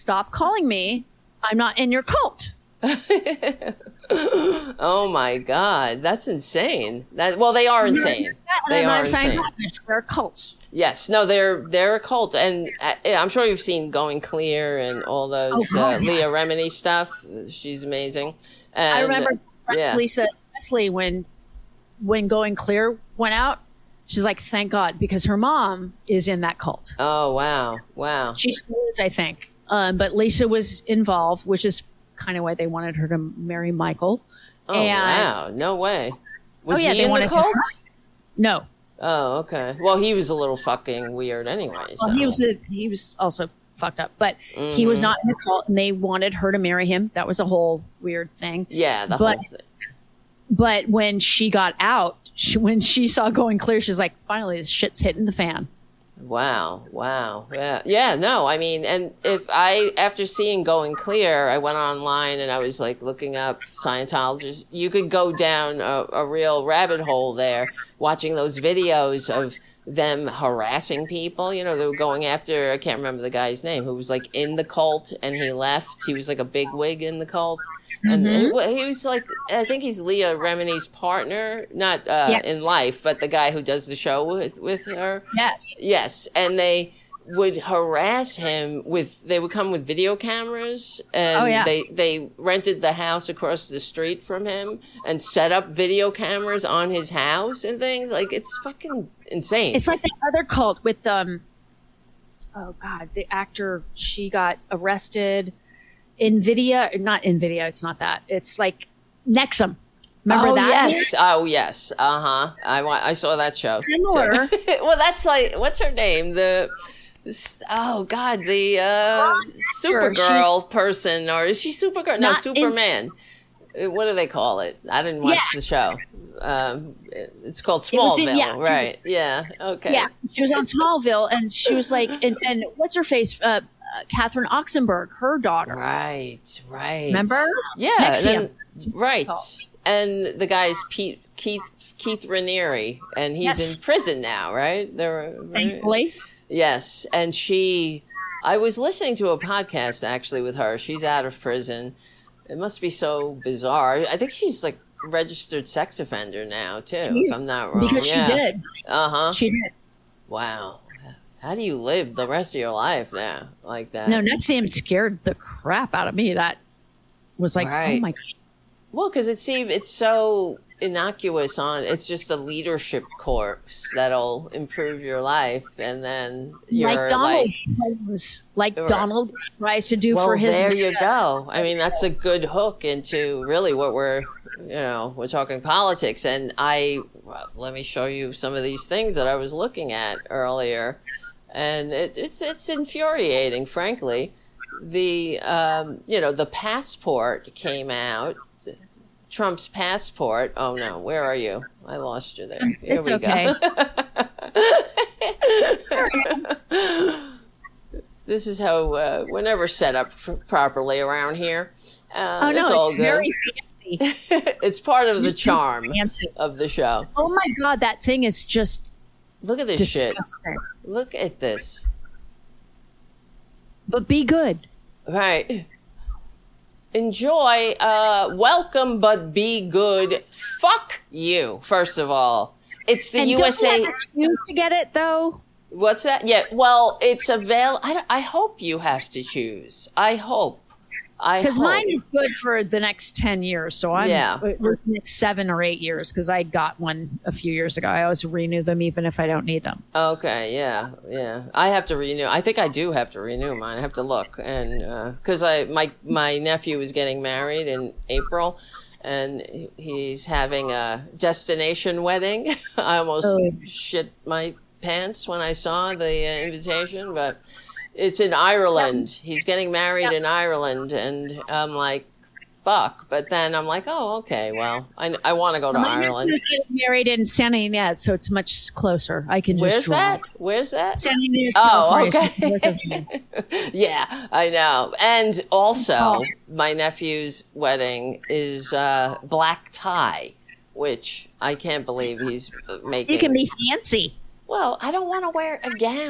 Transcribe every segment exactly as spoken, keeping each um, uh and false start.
stop calling me. I'm not in your cult. Oh my God, that's insane. That well, they are insane. They are insane. They're cults. Yes, no, they're they're a cult, and uh, I'm sure you've seen Going Clear and all those oh, uh, Leah Remini stuff. She's amazing. And, I remember yeah. Lisa Leslie when when Going Clear went out. She's like, thank God, because her mom is in that cult. Oh wow, wow. She still is, I think. Um, but Lisa was involved, which is kind of why they wanted her to marry Michael. Oh and, wow, no way. Was oh, yeah, he in the cult? To, no. Oh, okay. Well, he was a little fucking weird anyway. Well, so. he was a, he was also fucked up, but mm-hmm. he was not in the cult, and they wanted her to marry him. That was a whole weird thing. Yeah, the but, whole thing. But when she got out, she, when she saw Going Clear, she's like, finally, this shit's hitting the fan. Wow, wow. Yeah, yeah, no, I mean, and if I, after seeing Going Clear, I went online and I was like looking up Scientologists, you could go down a, a real rabbit hole there watching those videos of them harassing people. You know, they were going after, I can't remember the guy's name, who was like in the cult and he left. He was like a big wig in the cult. And mm-hmm. he, he was like, I think he's Leah Remini's partner, not uh, yes. in life, but the guy who does the show with, with her. Yes. Yes. And they would harass him with, they would come with video cameras and oh, yes. they, they rented the house across the street from him and set up video cameras on his house and things. Like, it's fucking insane. It's like the other cult with, um, oh God, the actor, she got arrested. NVIDIA, not NVIDIA, it's not that. It's like Nexum. Remember oh, that? Yes. Oh, yes. Uh-huh. I I saw that show. Similar. So, well, that's like, what's her name? The, oh, God, the uh, Supergirl person. Or is she Supergirl? No, Superman. In, what do they call it? I didn't watch yeah. the show. Um, it's called Smallville, it in, yeah. right? Yeah. Okay. Yeah. She was on Smallville, and she was like, and, and what's her face? Uh, Uh, Catherine Oxenberg, her daughter. Right, right. Remember? Yeah, and then, right. And the guy's Pete, Keith Keith Raniere, and he's yes. in prison now, right? There, right? Thankfully. Yes, and she. I was listening to a podcast actually with her. She's out of prison. It must be so bizarre. I think she's like registered sex offender now too. If I'm not wrong, because yeah. she did. Uh huh. She did. Wow. How do you live the rest of your life now like that? No, Nexium scared the crap out of me. That was like, right. oh my gosh. Well, because it seemed it's so innocuous on, it's just a leadership course that'll improve your life. And then you're like Donald like, was, like right. Donald tries to do well, for his. There you go. I mean, that's a good hook into really what we're, you know, we're talking politics. And I, well, let me show you some of these things that I was looking at earlier. And it, it's it's infuriating, frankly. The um, you know the passport came out, Trump's passport. Oh no, where are you? I lost you there. Here it's we okay. go. This is how uh, we're never set up f- properly around here. Uh, oh no, it's, it's all very fancy. It's part of the charm of the show. Oh my God, that thing is just. Look at this disgusting. shit. Look at this. But be good. Right. Enjoy. Uh, welcome, but be good. Fuck you, first of all. It's the and U S A. Don't you have to choose to get it, though? What's that? Yeah, well, it's avail. I, I hope you have to choose. I hope. Because mine is good for the next ten years. So I'm yeah. it was the next seven or eight years because I got one a few years ago. I always renew them even if I don't need them. Okay, yeah, yeah. I have to renew. I think I do have to renew mine. I have to look. And because uh, I my, my nephew is getting married in April and he's having a destination wedding. I almost oh. shit my pants when I saw the uh, invitation, but... It's in Ireland. He's getting married yes. in Ireland, and I'm like, fuck. But then I'm like, oh, okay, well, I, I want to go to My Ireland. He's getting married in Santa Ynez, so it's much closer. I can just Where's drive. that? Where's that? Santa Ynez, oh, California. Okay. Yeah, I know. And also, oh. my nephew's wedding is uh, black tie, which I can't believe he's making. You can be fancy. Well, I don't want to wear a gown.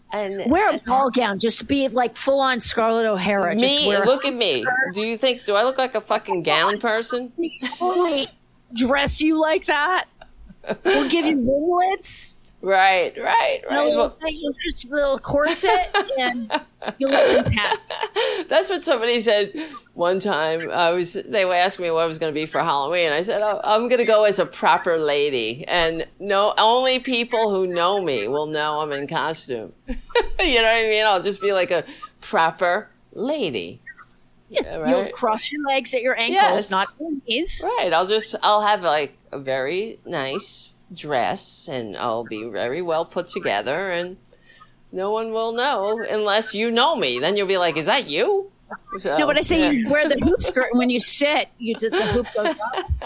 And wear a ball gown. Just be like full on Scarlett O'Hara. me, just wear look at me. Do you think? Do I look like a fucking gown person? totally dress you like that. We'll give you ringlets. Right, right, right. A little, Well, just a little corset, and you look fantastic. that's what somebody said one time. I was. They were asking me what I was going to be for Halloween. I said, oh, I'm going to go as a proper lady, and no, only people who know me will know I'm in costume. You know what I mean? I'll just be like a proper lady. Yes, Yeah, right? you'll cross your legs at your ankles, Yes. not your knees. Right. I'll just. I'll have like a very nice dress, and I'll be very well put together, and no one will know unless you know me. Then you'll be like, "Is that you?" So, No, but I say yeah. you wear the hoop skirt, and when you sit, you just, the hoop goes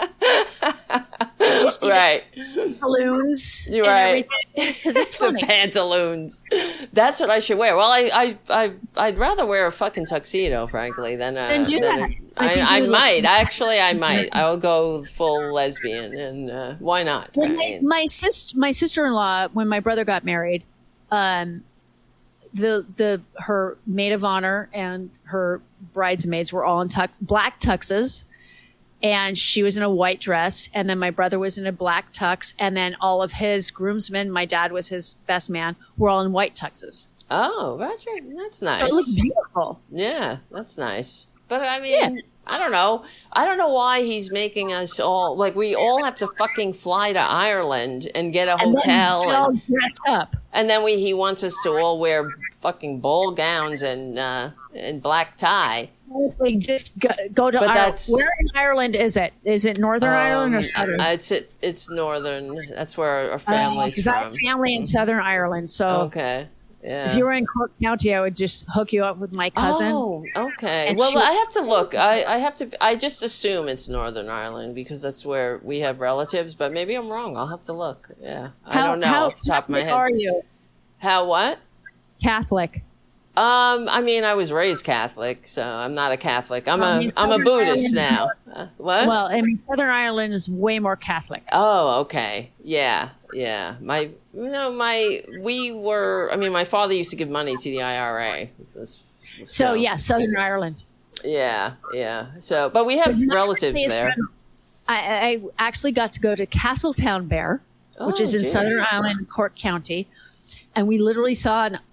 up. You see Right. the balloons You're and right. everything because it's The funny. pantaloons. That's what I should wear. Well, I, I, I, I'd rather wear a fucking tuxedo, frankly, than. Uh, Then do than that. I, I think I you look might fantastic. actually. I might. I'll go full lesbian, and uh, why not? When I my, mean, my sister, my sister-in-law, when my brother got married, um, the the her maid of honor and her bridesmaids were all in tux, black tuxes, and she was in a white dress, and then my brother was in a black tux, and then all of his groomsmen, my dad was his best man, were all in white tuxes. oh, that's right. That's So nice. it looked beautiful. Yeah, that's nice. But I mean, Yes. I don't know. I don't know why he's making us all like we all have to fucking fly to Ireland and get a And then hotel, they're all and, dressed up. and then we he wants us to all wear fucking ball gowns and uh, and black tie. Honestly, just go, go to But Ireland. that's- Where in Ireland is it? Is it Northern Ireland or Um, Southern? uh, it's it, it's northern. That's where our family's Because I from. have family in Southern Ireland, so Okay. Yeah. if you were in Cork County, I would just hook you up with my cousin. Oh, okay. And Well, she- I have to look. I, I have to. I just assume it's Northern Ireland because that's where we have relatives. But maybe I'm wrong. I'll have to look. Yeah, I How, don't know how off the top of my Catholic head. are you? How what? Catholic. Um, I mean, I was raised Catholic, so I'm not a Catholic. I'm I a mean, I'm a Southern Buddhist Ireland now. Uh, what? Well, I mean, Southern Ireland is way more Catholic. Oh, okay. Yeah, yeah. My, you know, my, we were, I mean, my father used to give money to the I R A. It was- So, yeah, Southern Ireland. Yeah, yeah. So, but we have Because not relatives only is there. Southern- I, I actually got to go to Castletown Bear, which Oh, is in gee. Southern Ireland, Cork County, and we literally saw an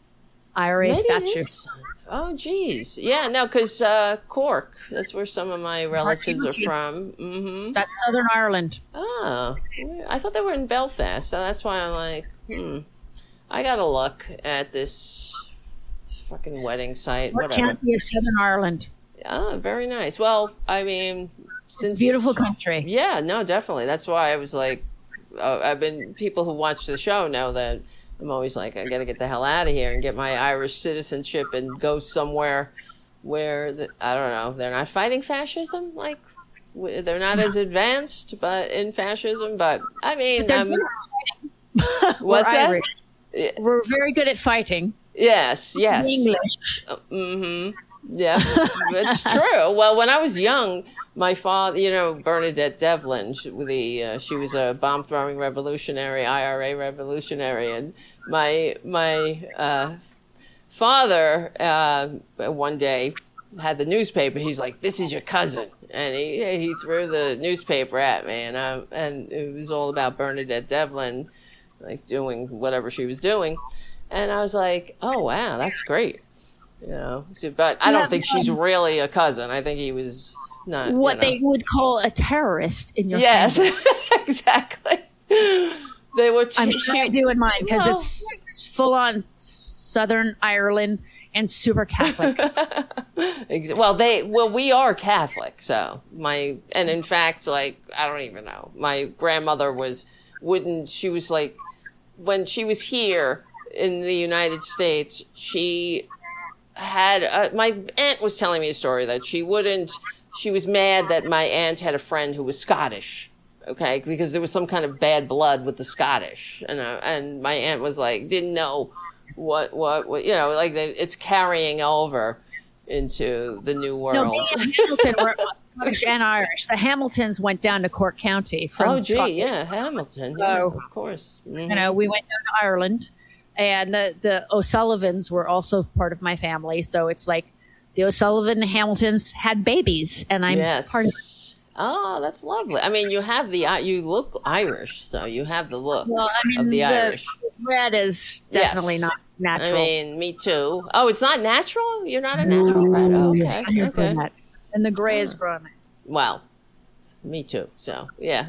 I R A Maybe it statue. is. Oh, geez. Yeah, no, because uh, Cork, that's where some of my relatives are County. from. Mm-hmm. That's Southern Ireland. Oh, I thought they were in Belfast, so that's why I'm like, hmm. I gotta look at this fucking wedding site. Cork Whatever. County is Southern Ireland. Oh, very nice. Well, I mean, since Beautiful country. Yeah, no, definitely. That's why I was like, uh, I've been people who watch the show know that I'm always like, I gotta get the hell out of here and get my Irish citizenship and go somewhere where the, I don't know, they're not fighting fascism. Like w- they're not as advanced, but in fascism. But I mean, There's um, We're what's that? Irish. Yeah. We're very good at fighting. Yes, yes. English. Mm-hmm. Yeah, it's true. Well, when I was young, my father, you know, Bernadette Devlin, she, the uh, she was a bomb throwing revolutionary, I R A revolutionary, and my my uh, father uh, one day had the newspaper. He's like, "This is your cousin," and he he threw the newspaper at me, and um, and it was all about Bernadette Devlin, like doing whatever she was doing, and I was like, "Oh wow, that's great." You know, to- but I don't Yeah, think she's really a cousin. I think he was not you What know. they would call a terrorist in your Yes, family. exactly. They were. T- I'm sure I she- do in mine because Well- it's full on Southern Ireland and super Catholic. Ex- well, they well we are Catholic, so my and in fact, like I don't even know. My grandmother was wouldn't. She was like when she was here in the United States, she had uh, my aunt was telling me a story that she wouldn't. She was mad that my aunt had a friend who was Scottish. Okay, because there was some kind of bad blood with the Scottish, and uh, and my aunt was like didn't know what what, what you know like they, it's carrying over into the new No, world. me and Hamilton were Scottish and Irish. The Hamiltons went down to Cork County from Oh, gee, Scotland. yeah, Hamilton, yeah, So, of course. Mhm. You know, we went down to Ireland. and the the O'Sullivans were also part of my family. So it's like the O'Sullivan Hamiltons had babies, and I'm Yes. part of. Oh, that's lovely. I mean, you have the you look Irish, so you have the look Well, I mean, of the, the Irish. red is definitely Yes. not I natural. mean, me too. Oh, it's not natural? You're not a natural red. Oh, okay. I'm here for Okay. that. And the gray is growing. Well, me too. So, yeah.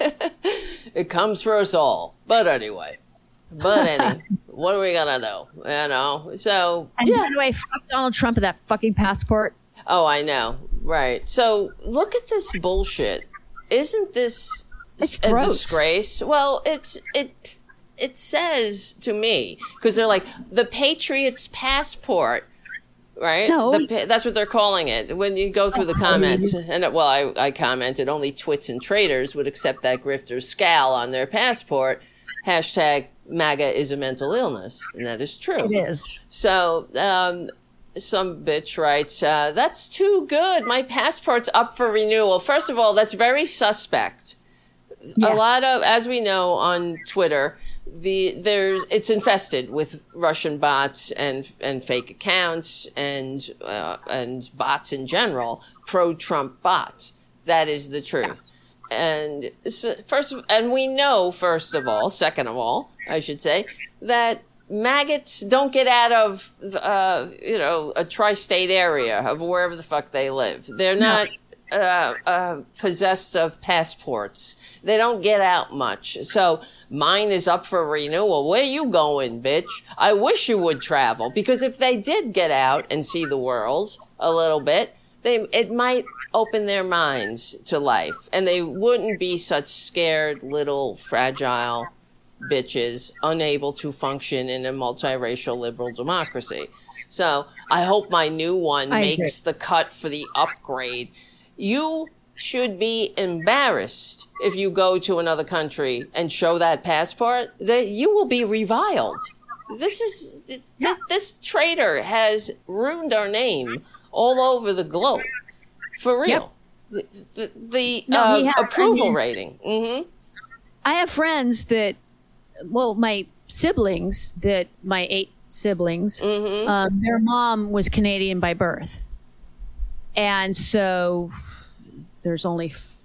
It comes for us all. But anyway. But any, what are we going to do? You know? So, And yeah. by the way, fuck Donald Trump and that fucking passport. Oh, I know. Right. So, look at this bullshit. Isn't this It's a gross. disgrace? Well, it's it it says to me, because they're like the Patriots passport, right? No. The pa- that's what they're calling it. When you go through the comments, and it, well, I, I commented only twits and traitors would accept that grifter's scowl on their passport. Hashtag MAGA is a mental illness, and that is true. It is. So, um, some bitch writes, uh, that's too good. My passport's up for renewal. First of all, that's very suspect. Yeah. A lot of, as we know on Twitter, the there's it's infested with Russian bots and and fake accounts and uh, and bots in general, pro-Trump bots. That is the truth. And so first, of, and we know first of all, second of all, I should say, that maggots don't get out of uh, you know a tri-state area of wherever the fuck they live. They're not uh, uh, possessed of passports. They don't get out much. So mine is up for renewal. Where you going, bitch? I wish you would travel, because if they did get out and see the world a little bit, they it might open their minds to life, and they wouldn't be such scared little fragile bitches unable to function in a multiracial liberal democracy. So I hope my new one I makes the cut for the upgrade. You should be embarrassed if you go to another country and show that passport, that you will be reviled. This is this, this traitor has ruined our name all over the globe, for real. The, the, the No, he uh, has. approval I mean- rating. hmm I have friends that, well, my siblings, that my eight siblings, Mm-hmm. um, their mom was Canadian by birth. And so there's only, f-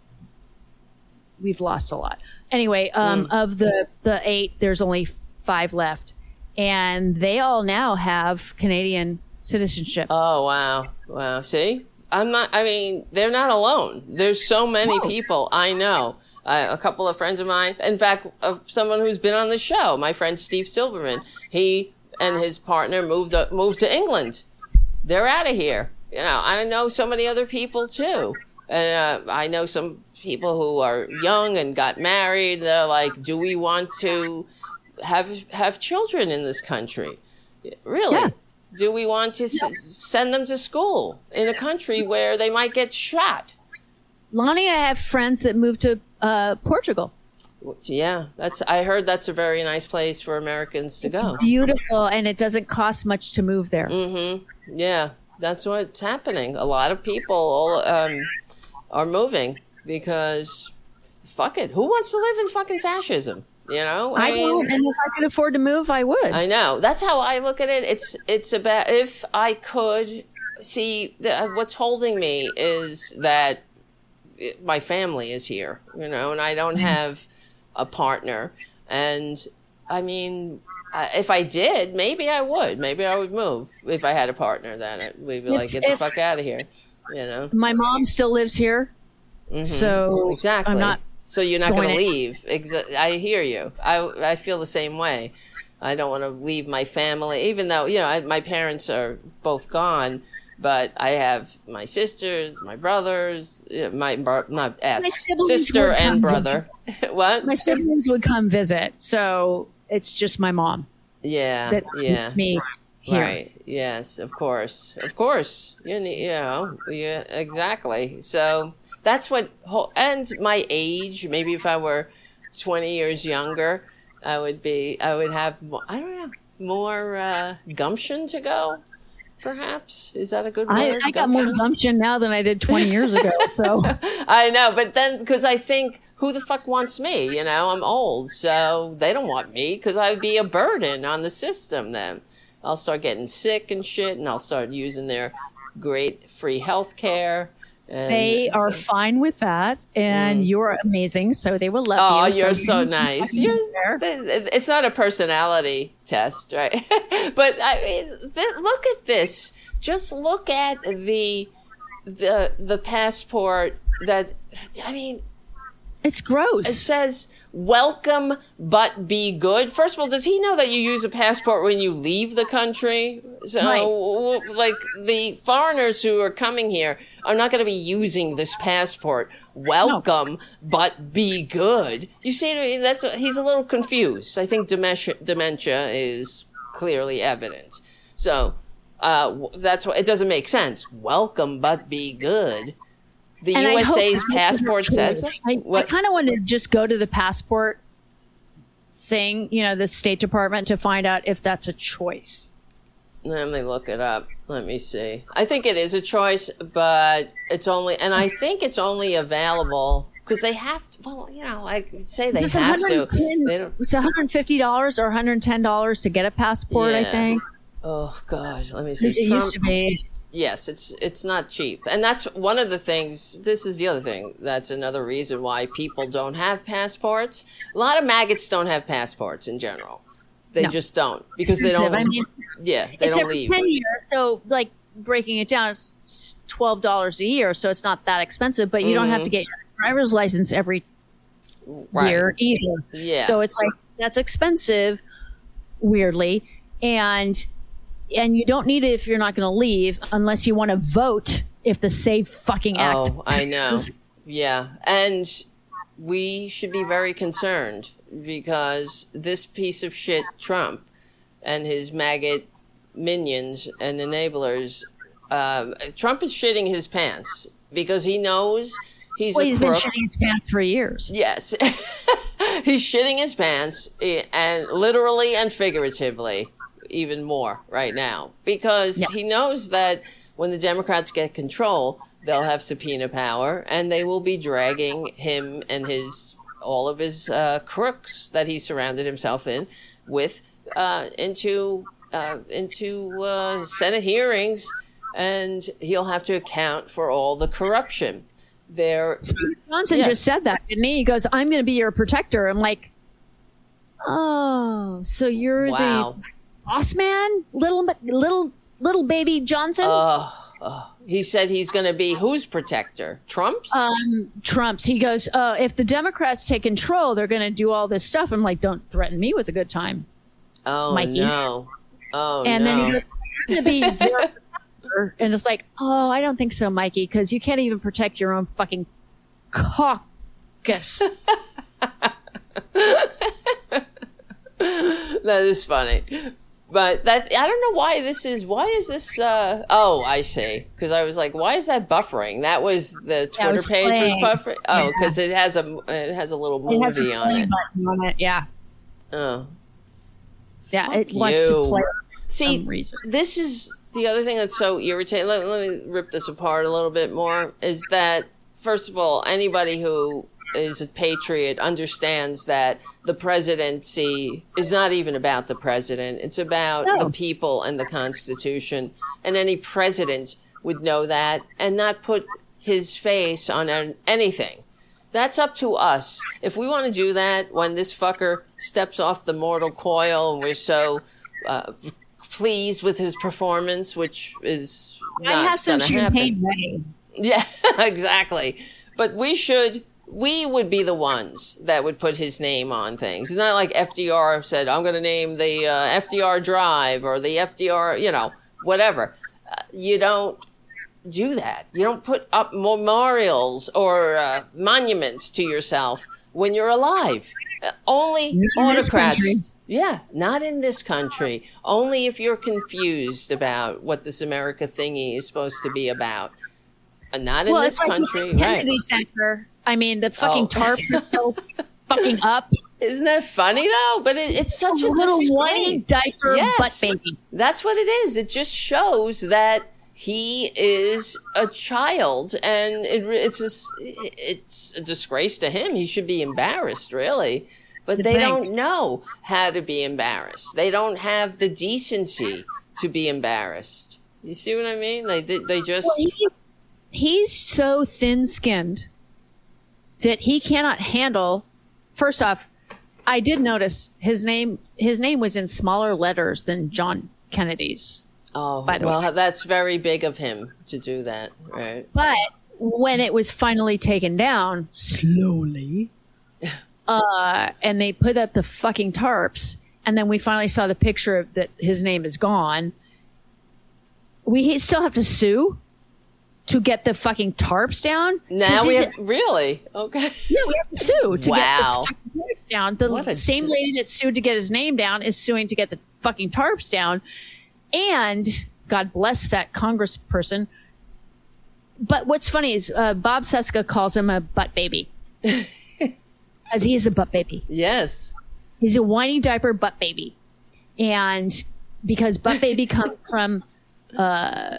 we've lost a lot. Anyway, um, Mm. of the, the eight, there's only five left. And they all now have Canadian citizenship. Oh, wow. Wow. See? I'm not, I mean, they're not alone. There's so many No. people I know. Uh, a couple of friends of mine, in fact, of someone who's been on the show, my friend Steve Silverman, he and his partner moved uh, moved to England. They're out of here. You know, I know so many other people too. And uh, I know some people who are young and got married. They're like, do we want to have have children in this country? Really? Yeah. Do we want to s- send them to school in a country where they might get shot? Lonnie, I have friends that moved to uh, Portugal. Yeah, that's. I heard that's a very nice place for Americans to It's go. beautiful, and it doesn't cost much to move there. Mm-hmm. Yeah, that's what's happening. A lot of people um, are moving because, fuck it, who wants to live in fucking fascism? You know, I don't, and if I could afford to move, I would. I know. That's how I look at it. It's it's about if I could see the, what's holding me is that my family is here, you know, and I don't have a partner. And I mean, I- if I did, maybe I would. Maybe I would move if I had a partner. Then it, we'd be If- like, get the if- fuck out of here, you know. My mom still lives here, Mhm. so Exactly. I'm not. So you're not going going to to- leave. Exa- I hear you. I, I feel the same way. I don't want to leave my family, even though, you know, I, my parents are both gone, but I have my sisters, my brothers, you know, my, bro- not ass, My siblings sister would and come brother. what? My siblings would come visit, so it's just my mom yeah. that yeah. keeps me here. Right. Yes, of course. Of course. You ne- you know, yeah, exactly. So that's what whole, and my age, maybe if I were twenty years younger, I would be I would have more, I don't know, more uh, gumption to go. Perhaps. Is that a good word? I, I got more Gumption? gumption now than I did twenty years ago. So I know, but then because I think who the fuck wants me? You know, I'm old, so they don't want me because I'd be a burden on the system then. I'll start getting sick and shit, and I'll start using their great free health care. And they are fine with that, and mm. you're amazing, so they will love oh, you. Oh, you're so, so nice. You're, it's not a personality test, right? But I mean, th- look at this. Just look at the the the passport that, I mean, it's gross. It says, welcome, but be good. First of all, does he know that you use a passport when you leave the country? So, right. like, the foreigners who are coming here are not going to be using this passport. Welcome, no. but be good. You see, that's he's a little confused. I think dementia, dementia is clearly evident. So, uh, that's why it doesn't make sense. Welcome, but be good. The and U S A's passport says that? I, I kind of want to just go to the passport thing, you know, the State Department, to find out if that's a choice. Let me look it up. Let me see. I think it is a choice, but it's only, and I think it's only available because they have to, well, you know, I say they have to. They don't, it's one hundred fifty dollars or one hundred ten dollars to get a passport, yeah. I think. Oh, God. Let me see. It Trump, used to be. Yes, it's it's not cheap. And that's one of the things, this is the other thing, that's another reason why people don't have passports. A lot of maggots don't have passports in general. They no. just don't. Because they don't, I mean, yeah, they it's don't every leave. ten years, so like breaking it down, it's twelve dollars a year, so it's not that expensive, but you mm-hmm. don't have to get your driver's license every right. year either. Yeah. So it's like, that's expensive, weirdly, and... And you don't need it if you're not going to leave, unless you want to vote if the Save Fucking Act. Oh, I know. Yeah. And we should be very concerned because this piece of shit, Trump, and his maggot minions and enablers, uh, Trump is shitting his pants because he knows he's well, a he's crook. He's been shitting his pants for years. Yes. He's shitting his pants, and literally and figuratively. Even more right now because yeah. he knows that when the Democrats get control, they'll have subpoena power and they will be dragging him and his all of his uh, crooks that he surrounded himself in with uh, into uh, into uh, Senate hearings, and he'll have to account for all the corruption. There, Johnson yeah. just said that, didn't he? He goes, "I'm going to be your protector." I'm like, oh, so you're wow. the boss man, little little little baby Johnson. Uh, uh, he said he's going to be whose protector? Trump's. Um, Trump's. He goes, uh, if the Democrats take control, they're going to do all this stuff. I'm like, don't threaten me with a good time. Oh Mikey. no! Oh and no! And then he goes, I'm going to be their protector. And it's like, oh, I don't think so, Mikey, because you can't even protect your own fucking caucus. That is funny. But that, I don't know why this is, why is this, uh, oh, I see. Because I was like, why is that buffering? That was the Twitter was page playing. was buffering? Oh, because yeah. it has a, it has a little movie it has a on it. Button on it. Yeah. Oh. Yeah, Fuck it wants you. to play See, some reason. This is the other thing that's so irritating. Let, let me rip this apart a little bit more, is that, first of all, anybody who is a patriot understands that the presidency is not even about the president. It's about no. the people and the Constitution. And any president would know that and not put his face on anything. That's up to us. If we want to do that when this fucker steps off the mortal coil and we're so uh, pleased with his performance, which is not I have some champagne ready. Yeah, exactly. But we should... We would be the ones that would put his name on things. It's not like F D R said, I'm going to name the uh, F D R Drive or the F D R, you know, whatever. Uh, you don't do that. You don't put up memorials or uh, monuments to yourself when you're alive. Uh, only not autocrats. Yeah, not in this country. Only if you're confused about what this America thingy is supposed to be about. Uh, not in well, this it's country. Like right. Kennedy Center. I mean, the fucking oh. tarp is so fucking up. Isn't that funny, though? But it, it's such a, a little display. whiny diaper yes. butt baby. That's what it is. It just shows that he is a child, and it, it's a, it's a disgrace to him. He should be embarrassed, really. But You they think? don't know how to be embarrassed. They don't have the decency to be embarrassed. You see what I mean? They they, they just Well, he's, he's so thin-skinned that he cannot handle. First off, I did notice his name. His name was in smaller letters than John Kennedy's. oh by the well, way. that's very big of him to do that, right? But when it was finally taken down, slowly, uh, and they put up the fucking tarps, and then we finally saw the picture of that his name is gone. We still have to sue to get the fucking tarps down. Now 'Cause we he's- have really okay. Yeah, we have to sue to Wow. get the fucking tarps down. What The a same d- lady that sued to get his name down is suing to get the fucking tarps down. And God bless that congressperson. But what's funny is uh, Bob Seska calls him a butt baby. As he is a butt baby. Yes. He's a whiny diaper butt baby. And because butt baby comes from uh,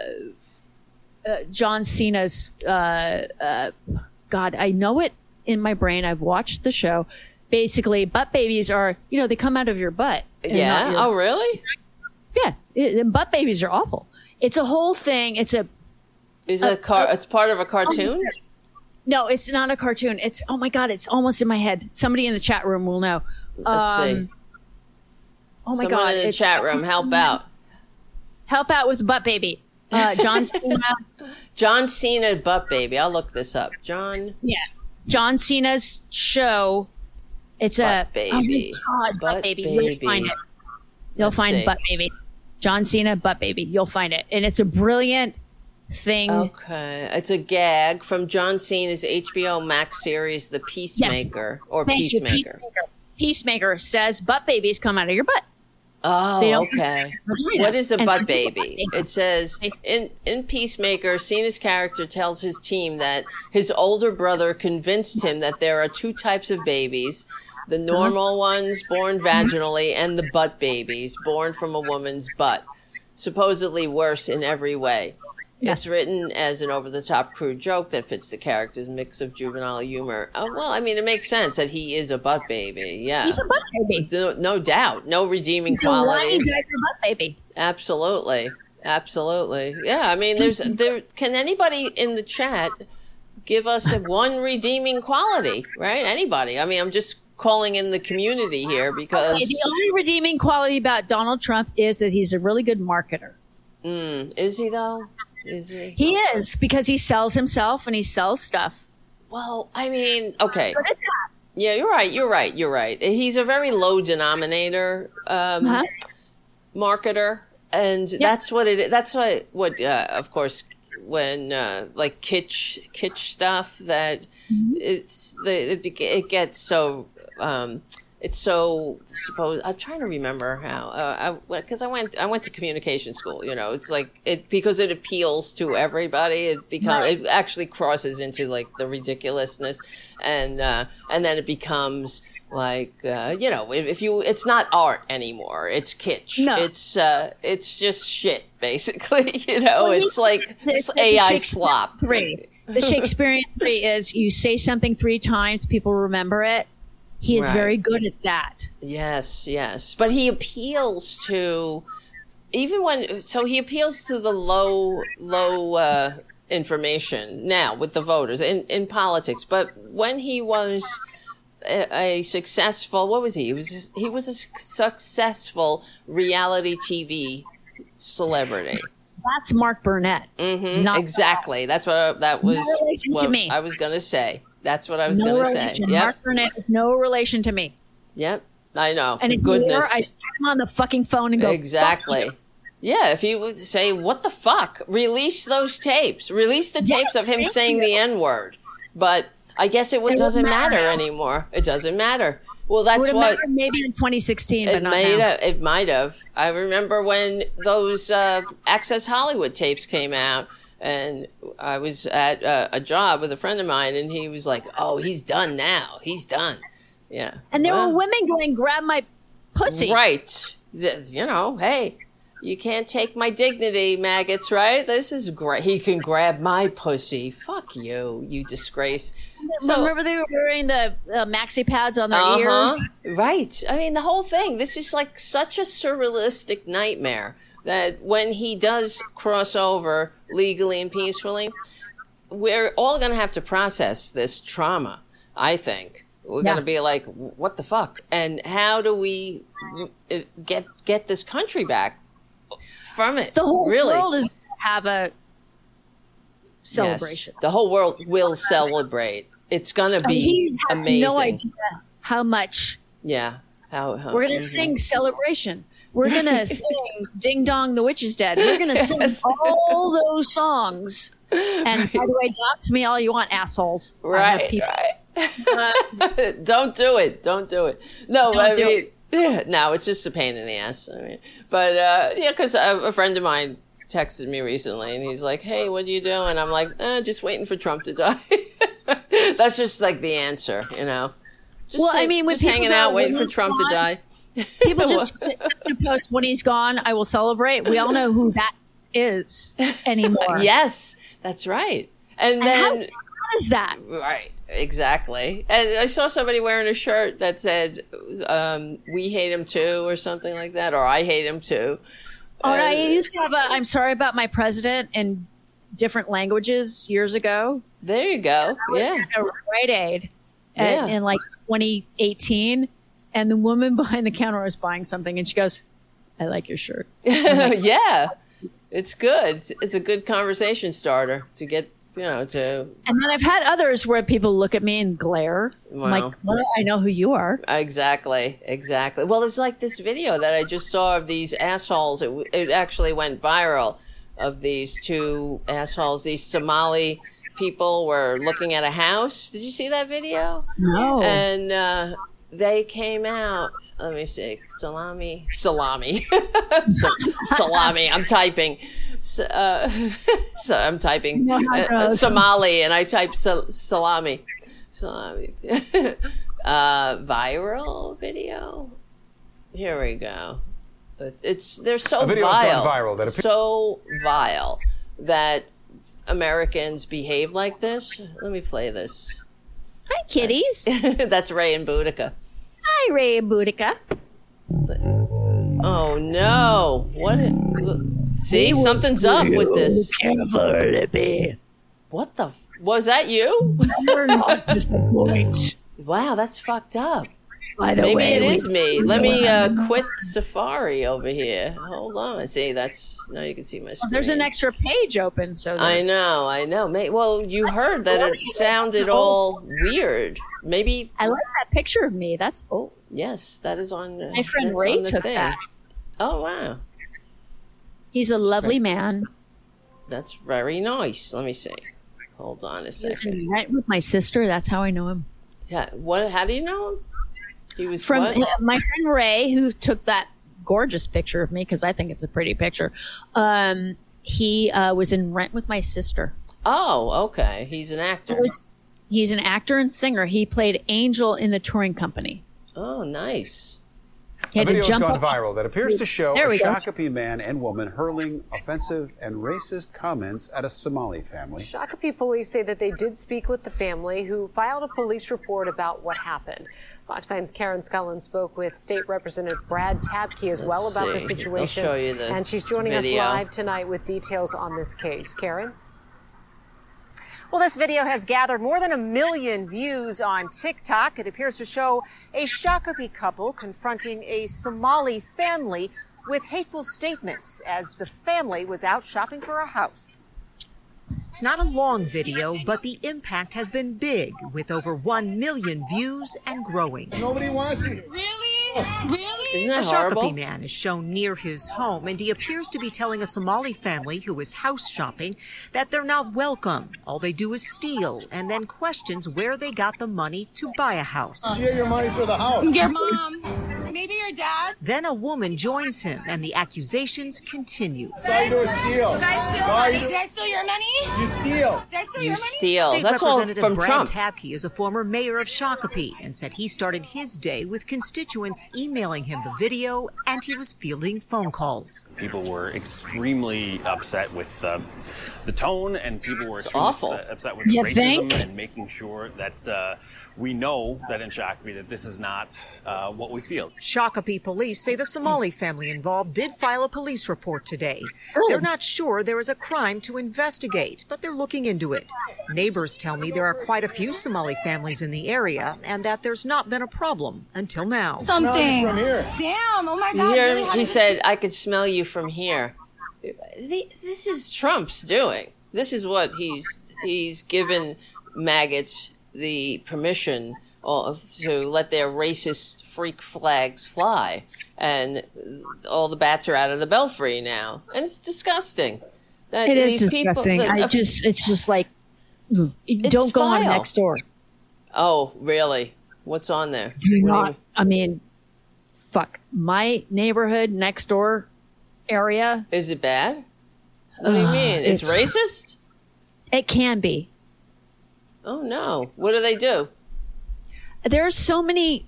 uh, John Cena's, uh, uh, God, I know it in my brain. I've watched the show. Basically, butt babies are, you know, they come out of your butt. and not Yeah. your- Oh, really? Yeah. It, and butt babies are awful. It's a whole thing. It's a, Is it a car? It's part of a cartoon. no, it's not a cartoon. It's, oh my God, it's almost in my head. Somebody in the chat room will know. Let's see. Um, Oh my Someone God. in the it's- chat room, help out. Help out with butt baby. Uh, John Cena. John Cena butt baby. I'll look this up. John Yeah. John Cena's show. It's Butt a Baby. Oh my God, butt, Butt baby. You'll Baby. find it. You'll Let's find see. butt baby. John Cena butt baby. You'll find it, and it's a brilliant thing. Okay. It's a gag from John Cena's H B O Max series The Peacemaker or Thank you, Peacemaker. Peacemaker says butt babies come out of your butt. Oh, They don't- okay. Vagina. What is a And butt some people baby? say- It says in in Peacemaker, Cena's character tells his team that his older brother convinced him that there are two types of babies: the normal ones born vaginally and the butt babies born from a woman's butt, supposedly worse in every way. It's written as an over-the-top crude joke that fits the character's mix of juvenile humor. Oh, well, I mean, it makes sense that he is a butt baby. Yeah. He's a butt baby. No, no doubt. No redeeming He's a whiny qualities. diaper butt baby. Absolutely. Absolutely. Yeah, I mean, there's there can anybody in the chat give us a one redeeming quality, right? Anybody. I mean, I'm just calling in the community here because Okay, the only redeeming quality about Donald Trump is that he's a really good marketer. Mm, is he though? Is he? He is, because he sells himself and he sells stuff. Well, I mean, okay. What is that? Yeah, you're right. You're right. You're right. He's a very low denominator um, Uh-huh. marketer, and that's what it. That's what. What uh, of course, when uh, like kitsch kitsch stuff that Mm-hmm. it's the it, be- it gets so. Um, it's so supposed. I'm trying to remember how. Uh, because I, I went. I went to communication school. You know, it's like it because it appeals to everybody. It becomes. It actually crosses into like the ridiculousness, and uh, and then it becomes like uh, you know, if, if you, it's not art anymore. It's kitsch. No. It's uh, it's just shit basically. You know, Well, it's he's- like it's like A I the slop. Three. The Shakespearean three is you say something three times, people remember it. He is Right. very good at that. Yes, yes. But he appeals to even when so he appeals to the low low uh information now with the voters in in politics. But when he was a, a successful what was he? He was just, he was a successful reality T V celebrity. That's Mark Burnett. Mhm. Not Exactly. That's what I, that was No relation to what me. I was going to say. That's what I was no going to say. relation. Yep. Mark Burnett is no relation to me. Yep. I know. And For if you were, goodness. I'd get him on the fucking phone and go, Exactly. "Fuck Yeah, if he would say, what the fuck? Release those tapes. Release the tapes of him thank saying you." the N word. But I guess it, would, It doesn't wouldn't matter matter. anymore. It doesn't matter. Well, you." that's Would have what mattered maybe in twenty sixteen, but it not might now. have. It might have. I remember when those uh, Access Hollywood tapes came out, and I was at uh, a job with a friend of mine, and he was like, "Oh, he's done now. He's done." Yeah. And there Well, were women going, grab my pussy. right. Th- You know, hey. You can't take my dignity, maggots, right? This is great. He can grab my pussy. Fuck you, you disgrace. So, remember they were wearing the uh, maxi pads on their uh-huh. ears? Right. I mean, the whole thing, this is like such a surrealistic nightmare that when he does cross over legally and peacefully, we're all going to have to process this trauma, I think. We're yeah. going to be like, what the fuck? And how do we get get this country back from it? The whole really? world is going to have a celebration. Yes. The whole world will celebrate. It's going to be he has amazing. No idea how much. Yeah. How, how we're going to sing celebration. We're going to sing Ding Dong, the Witch is Dead. We're going to sing yes. all those songs. And by the way, dox me all you want, assholes. Right, right. Uh, Don't do it. Don't do it. No, Don't I do mean, it. Yeah, no, it's just a pain in the ass. I mean, but uh, yeah, because a, a friend of mine texted me recently, and he's like, "Hey, what are you doing?" I'm like, eh, "Just waiting for Trump to die." That's just like the answer, you know. Just well, say, I mean, when just hanging out, waiting for Trump gone, to die. People just to post when he's gone. I will celebrate. We all know who that is anymore. Yes, that's right. And, and then how sad is that? Right, exactly. And I saw somebody wearing a shirt that said, um, "We hate him too," or something like that, or "I hate him too." Oh, and I used to have a "I'm sorry about my president" in different languages years ago. There you go. I was yeah, at a Rite Aid yeah. at, in like twenty eighteen, and the woman behind the counter was buying something, and she goes, "I like your shirt." Like, yeah, it's good. It's, it's a good conversation starter to get. You know, to and then I've had others where people look at me and glare. Wow. I'm like, well, I know who you are. Exactly, exactly. Well, there's like this video that I just saw of these assholes. It, it actually went viral of these two assholes. These Somali people were looking at a house. Did you see that video? No. And uh, they came out. Let me see. Salami. Salami. Salami. I'm typing. So, uh, so I'm typing uh, uh, Somali, and I type sal- salami. Salami. uh, viral video. Here we go. It's, it's they're so vile, viral that so vile that Americans behave like this. Let me play this. Hi, kitties. That's Ray and Boudica. Hi, Ray and Boudica. Oh no! What? It, see, something's up with this. What the? Was that you? You're not disappointed. Wow, that's fucked up. By the Maybe way, it is me. Let me uh, quit Safari over here. Hold on. See, that's now you can see my screen. There's an extra page open, so I know, I know. May, well, you heard that it sounded all weird. Maybe I like that picture of me. That's old. Yes, that is on. Uh, my friend Ray took thing. that. Oh wow, he's a lovely man. That's very nice. Let me see. Hold on a second. He was in Rent with my sister. That's how I know him. Yeah. What? How do you know him? He was from what? my friend Ray, who took that gorgeous picture of me because I think it's a pretty picture. Um, he uh, was in Rent with my sister. Oh, okay. He's an actor. Was, he's an actor and singer. He played Angel in the Touring Company. Oh, nice. He had a video has gone viral that appears to show a Shakopee man and woman hurling offensive and racist comments at a Somali family. Shakopee police say that they did speak with the family, who filed a police report about what happened. Fox nine's Karen Scullin spoke with State Representative Brad Tabke as Let's well about see. the situation. I'll show you the and she's joining video. us live tonight with details on this case. Karen? Well, this video has gathered more than a million views on TikTok. It appears to show a Shakopee couple confronting a Somali family with hateful statements as the family was out shopping for a house. It's not a long video, but the impact has been big, with over one million views and growing. Nobody wants you. Really? Really? Isn't that a horrible? Shakopee man is shown near his home, and he appears to be telling a Somali family who is house shopping that they're not welcome. All they do is steal, and then questions where they got the money to buy a house. Share your money for the house. Your mom. Maybe maybe your dad? Then a woman joins him, and the accusations continue. Did I steal money? Did I steal your money? You steal. Did I steal You your money? steal. State That's all Representative from Brad Trump. Tabke is a former mayor of Shakopee and said he started his day with constituents emailing him the video, and he was fielding phone calls. People were extremely upset with uh, the tone, and people were extremely awful. upset, upset with the You racism think? and making sure that uh, we know that in Shakopee that this is not uh, what we feel. Shakopee police say the Somali family involved did file a police report today. They're not sure there is a crime to investigate, but they're looking into it. Neighbors tell me there are quite a few Somali families in the area and that there's not been a problem until now. Something. From here. Damn, oh my You God. hear really him? had He a- said, I could smell you from here. The- This is Trump's doing. This is what he's he's given maggots the permission of, to let their racist freak flags fly. And all the bats are out of the belfry now. And it's disgusting. That It is these people- disgusting. that- I just, it's just like, mm, don't go on vile. next door. Oh, really? What's on there? Do What do you not, I mean, fuck. My neighborhood next door area, Is it bad? What do you mean? It's, it's- racist? it can be. Oh no! What do they do? There are so many.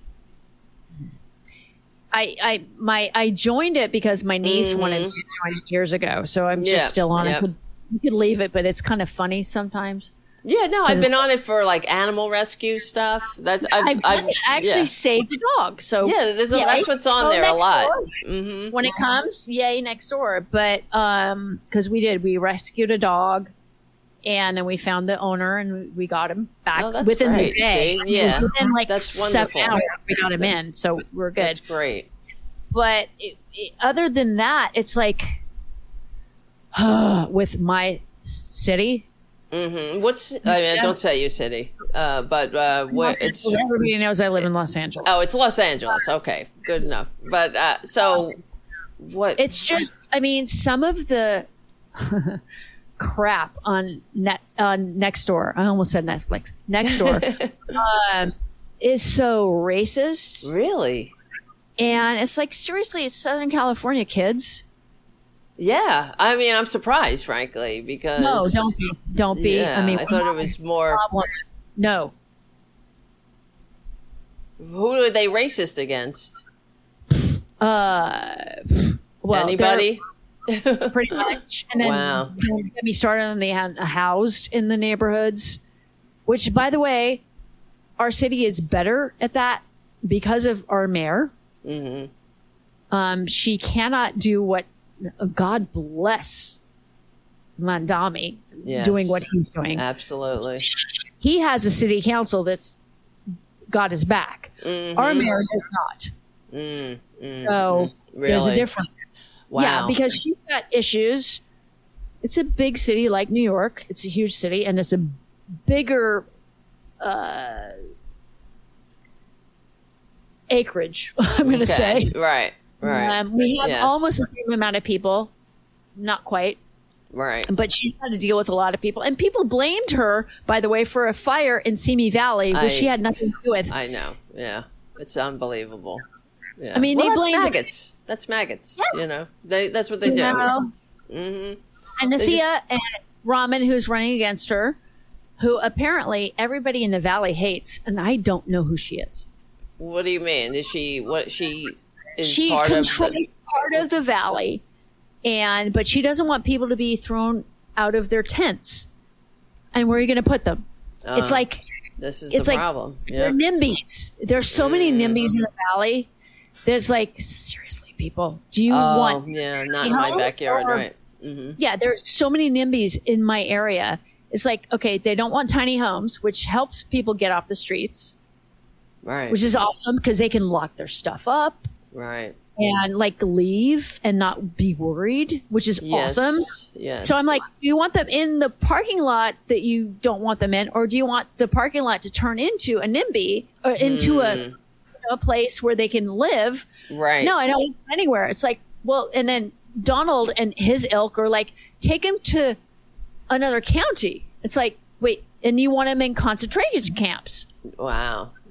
I I my I joined it because my niece wanted to join it years ago, so I'm Yeah, just still on yeah. it. Could, you could leave it, but it's kind of funny sometimes. Yeah, no, I've 'Cause been on it for like animal rescue stuff. That's I've, I've, I've, done it. I actually yeah. saved a dog, so Yeah, there's a, yay, that's what's on go there a next lot. door. Mm-hmm. When it comes, yay, next door. But um, because we did, we rescued a dog, and then we found the owner, and we got him back Oh, that's within great. the day. See? Yeah. within like That's seven wonderful. hours, we got him in, so we're good. That's great. But it, it, other than that, it's like with my city. Mm-hmm. What's I mean, don't say your city, uh, but uh, where Los it's Angeles. Everybody knows I live in Los Angeles. oh, it's Los Angeles. Okay, good enough. But uh, so what? It's just, I mean, some of the crap on net on Nextdoor. I almost said Netflix. Nextdoor um, is so racist, really. and it's like seriously, it's Southern California kids. Yeah, I mean, I'm surprised, frankly, because No, don't be, don't be. Yeah, I mean, I thought it was more. problems. No, Who are they racist against? uh, well, Anybody? they're pretty much. And then Wow. don't get me started on the uh, housed in the neighborhoods, which, by the way, our city is better at that because of our mayor. Mm-hmm. Um, she cannot do what God bless Mandami Yes. doing what he's doing. Absolutely. He has a city council that's got his back. Mhm. Our mayor does not. Mm, mm, So there's really? a difference. Wow. Yeah, because she's got issues. It's a big city like New York. It's a huge city, and it's a bigger uh, acreage. I'm going to Okay. say. Right. Right. Um, we have Yes. almost the same amount of people, not quite, right. but she's had to deal with a lot of people. And people blamed her, by the way, for a fire in Simi Valley, which I- she had nothing to do with. I know. Yeah. It's unbelievable. Yeah. I mean, well, they that's blame- maggots. That's maggots. You know, they that's what they You do. know? Mm-hmm. And They Nathia and Raman, who's running against her, who apparently everybody in the valley hates, and I don't know who she is. What do you mean? Is she what she is She part controls of? The, part of the valley, and but she doesn't want people to be thrown out of their tents. And where are you going to put them? it's Uh, like this is it's the like problem. they're Yeah. NIMBYs. There's so many NIMBYs in the valley. There's like seriously, people. Do you Oh, want? yeah, not tiny in my homes backyard, or- right? Mm-hmm. Yeah, there's so many NIMBYs in my area. It's like, okay, they don't want tiny homes, which helps people get off the streets, Right. which is awesome because they can lock their stuff up right. and like leave and not be worried, which is Yes. awesome. Yes. So I'm like, do you want them in the parking lot that you don't want them in, or do you want the parking lot to turn into a NIMBY or into a a place where they can live? right. No, I don't want them anywhere. It's like, well, and then Donald and his ilk are like, take him to another county. It's like, wait, and you want him in concentration camps? Wow.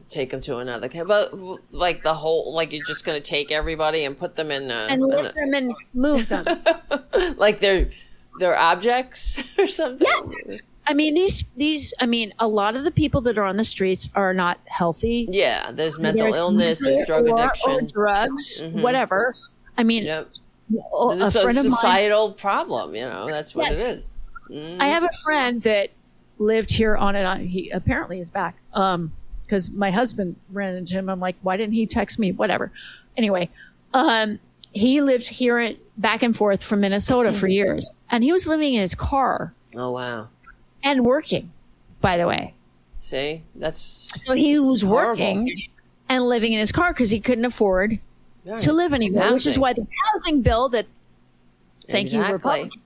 take them to another camp. But like the whole, like you're just going to take everybody and put them in a, and lift them and move them. like they're they're objects or something. Yes. I mean, these, these, I mean, a lot of the people that are on the streets are not healthy. Yeah, there's mental There's illness, there's drug or, addiction. Or drugs, Mhm. whatever. I mean, Yep. a, And it's a a friend of mine, societal problem, you know, that's what Yes. it is. Mhm. I have a friend that lived here on it. He apparently is back. Um, because my husband ran into him. I'm like, why didn't he text me? Whatever. Anyway, um, he lived here in, back and forth from Minnesota for years, and he was living in his car Oh, wow. and working, by the way. See? That's So he was horrible. working and living in his car because he couldn't afford Right. to live anymore, which is Housing. why the housing bill that, thank you, Exactly. Republican.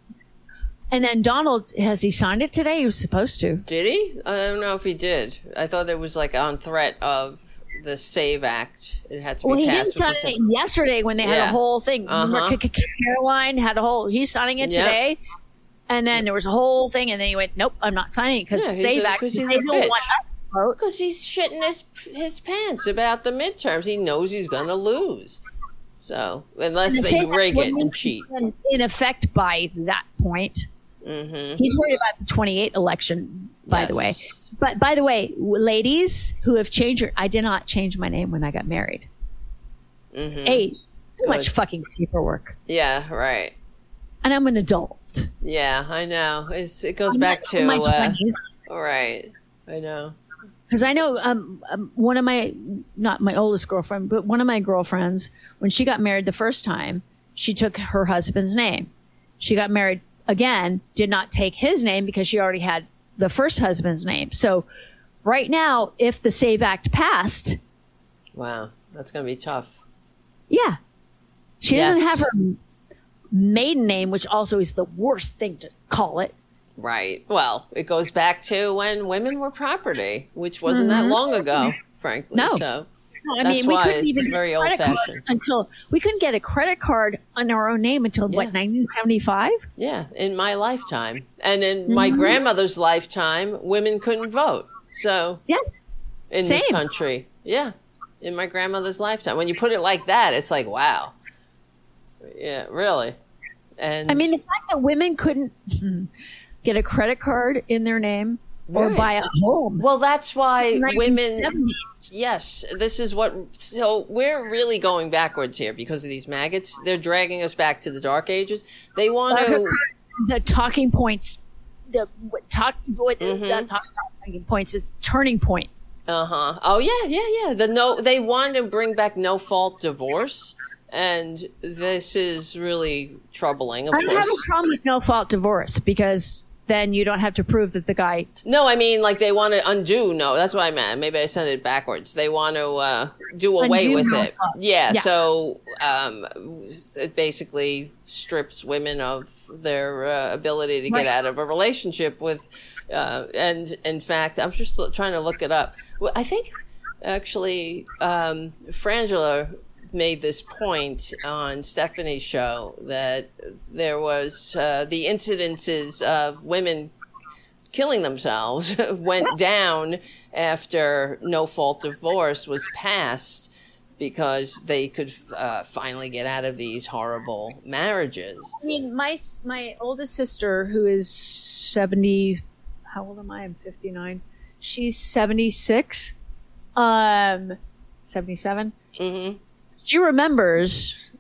And then Donald, has he signed it today? He was supposed to. Did he? I don't know if he did. I thought there was like on threat of the SAVE Act. It had to be Well, he passed. didn't with sign the it Sa- yesterday when they had a Yeah. whole thing. Remember Uh-huh. K- K- Caroline had a whole, he's signing it Yeah. today. And then there was a whole thing, and then he went, nope, I'm not signing it because Yeah, he's SAVE a- Act, 'cause because he's they a don't bitch. want us to vote. Because he's shitting his his pants about the midterms. He knows he's going to lose. So unless And the they SAVE Act rig it wouldn't and cheat. be in effect by that point. Mm-hmm. He's worried about the twenty-eight election, by the way. Yes. But by the way, ladies who have changed your, I did not change my name when I got married. Mm-hmm. A, too much Good. fucking paperwork. Yeah, right. And I'm an adult. Yeah, I know. It's, it goes I'm back not to in my uh, twenties. right. I know. Because I know um, um, one of my, not my oldest girlfriend, but one of my girlfriends, when she got married the first time, she took her husband's name. She got married again, did not take his name because she already had the first husband's name. So right now, if the SAVE Act passed, Wow, that's going to be tough. yeah, she Yes. doesn't have her maiden name, which also is the worst thing to call it. Right. Well, it goes back to when women were property, which wasn't that long ago, frankly. Mm-hmm. No. So I that's mean, we why couldn't it's even get very a credit card old-fashioned. until we couldn't get a credit card on our own name until Yeah. what nineteen seventy-five. Yeah, in my lifetime. And in my Mm-hmm. grandmother's lifetime, women couldn't vote. So Yes, in this Same. country, yeah, in my grandmother's lifetime. When you put it like that, it's like, wow. Yeah, really. And I mean the fact that women couldn't get a credit card in their name or Right. buy a home. well, that's why women. nineteen seventies. Yes, this is what. So we're really going backwards here because of these maggots. They're dragging us back to the dark ages. They want to. The talking points, the what talk, what Mm-hmm. the talk, talking points. It's turning point. Uh huh. Oh yeah, yeah, yeah. The no. They want to bring back no fault divorce, and this is really troubling. Of I don't have a course. problem with no fault divorce because then you don't have to prove that the guy. No, I mean like they want to undo. No, that's what I meant. Maybe I said it backwards. They want to uh, do away Undo with no it. fault. Yeah. Yes. So um, it basically strips women of their uh, ability to get Right. out of a relationship with. Uh, and in fact, I'm just l- trying to look it up. Well, I think actually um, Frangela made this point on Stephanie's show that there was uh, the incidences of women killing themselves went down after no fault divorce was passed because they could uh, finally get out of these horrible marriages. I mean, my s- my oldest sister, who is seventy, how old am I? I'm fifty-nine. She's seventy-six, um, seventy-seven. Mm-hmm. She remembers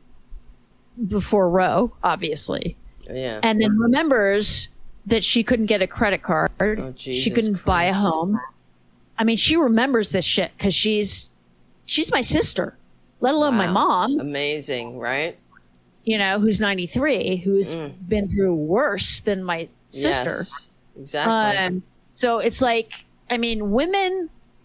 before Roe, obviously, Yeah. and then remembers that she couldn't get a credit card. Oh, she Jesus couldn't buy a Christ. home. I mean, she remembers this shit because she's she's my sister, let alone my Wow. mom. Amazing, right? You know, who's ninety-three, who's been through worse than my sister. Yes, exactly. Um, so it's like, I mean, women,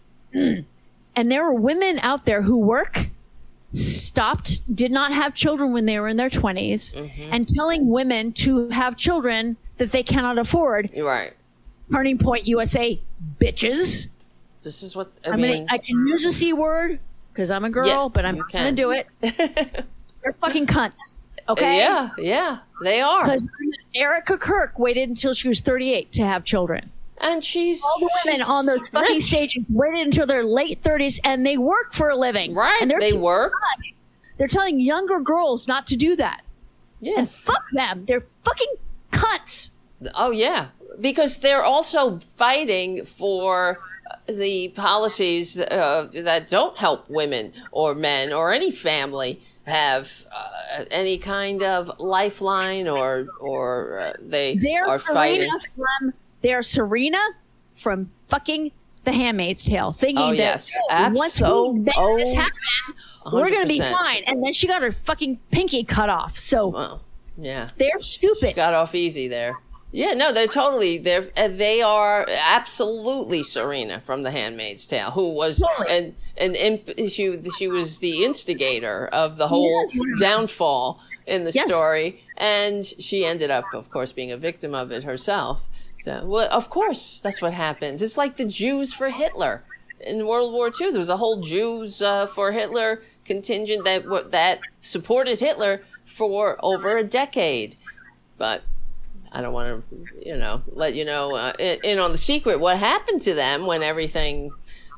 and there are women out there who work, stopped, did not have children when they were in their twenties, Mm-hmm. and telling women to have children that they cannot afford. You're right. Turning Point U S A, bitches. This is what I, I mean. mean, I can use a C word because I'm a girl, Yeah, but I'm you not going can. to do it. They're fucking cunts. Okay? Yeah, yeah, they are. Because Erica Kirk waited until she was thirty-eight to have children. And she's all the women she's on those fucking rich. stages waited until their late thirties, and they work for a living. Right, And they're they telling work. us- They're telling younger girls not to do that. Yeah. And fuck them. They're fucking cunts. Oh, yeah. Because they're also fighting for the policies uh, that don't help women or men or any family have uh, any kind of lifeline, or or uh, they They're are Serena fighting. from they're Serena from fucking The Handmaid's Tale, thinking Oh, that yes. oh, once we make this Abso- happen, we're gonna be one hundred percent. fine. And then she got her fucking pinky cut off. So Well, yeah. they're stupid. She got off easy there. Yeah, no, they're totally they're uh, they are absolutely Serena from The Handmaid's Tale, who was Totally. an an imp- she she was the instigator of the whole Yes, yes. downfall in the Yes. story, and she ended up, of course, being a victim of it herself. So, well, of course, that's what happens. It's like the Jews for Hitler in World War Two. There was a whole Jews uh, for Hitler contingent that w- that supported Hitler for over a decade, but I don't want to, you know, let you know uh, in, in on the secret what happened to them when everything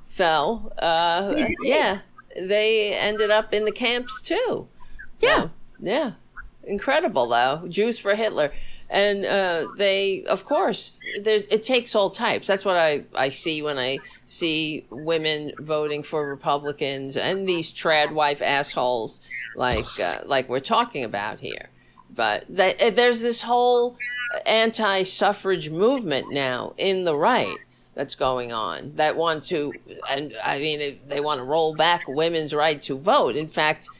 fell. Uh, yeah, they ended up in the camps too. So, Yeah. yeah, incredible though. Jews for Hitler, and uh, they, of course, there's, it takes all types. That's what I I see when I see women voting for Republicans and these trad wife assholes like uh, like we're talking about here. But that, there's this whole anti-suffrage movement now in the right that's going on that want to, and I mean, it, they want to roll back women's right to vote. In fact,